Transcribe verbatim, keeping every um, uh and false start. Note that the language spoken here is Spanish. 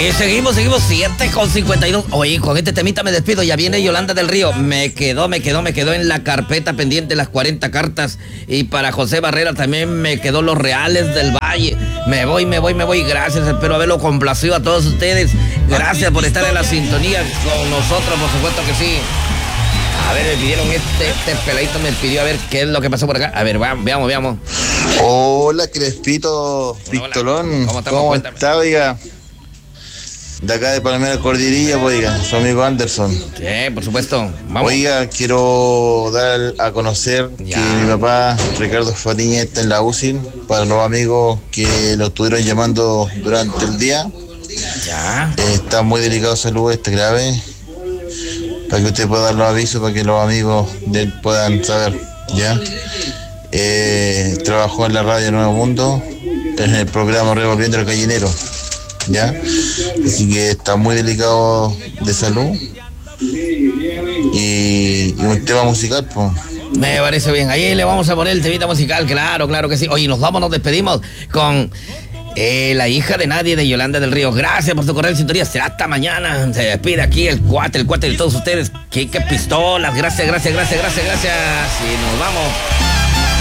Sí, seguimos, seguimos, siete con cincuenta y dos. Oye, con este temita me despido, ya viene Yolanda del Río. Me quedó, me quedó, me quedó en la carpeta pendiente las cuarenta cartas. Y para José Barrera también me quedó los Reales del Valle. Me voy, me voy, me voy, gracias, espero haberlo complacido a todos ustedes. Gracias por estar en la sintonía con nosotros, por supuesto que sí. A ver, me pidieron este, este peladito me pidió a ver qué es lo que pasó por acá. A ver, veamos, veamos, veamos. Hola, Crespito, Pistolón. ¿Cómo, ¿Cómo está, oiga? De acá de Palmera Cordillera, oiga, su amigo Anderson. Sí, por supuesto. Vamos. Oiga, quiero dar a conocer ya. que mi papá, Ricardo Fariña, está en la U C I para los amigos que lo estuvieron llamando durante el día. Ya. Eh, está muy delicado de salud, está grave. Para que usted pueda dar los avisos, para que los amigos de él puedan saber, ¿ya? Eh, trabajó en la radio Nuevo Mundo, en el programa Revolviendo el Gallinero, ¿ya? Así que está muy delicado de salud. Y, y un tema musical, pues. Me parece bien, ahí le vamos a poner el temita musical, claro, claro que sí. Oye, nos vamos, nos despedimos con... Eh, la hija de nadie de Yolanda del Río. Gracias por tu correo de sintonía. Será hasta mañana. Se despide aquí el cuate, el cuate de todos ustedes. Qué, qué pistolas. Gracias, gracias, gracias, gracias, gracias. Y nos vamos.